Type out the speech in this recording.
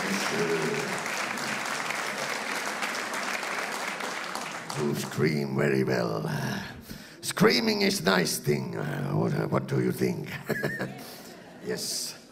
You scream very well. Screaming is nice thing. What do you think? Yes.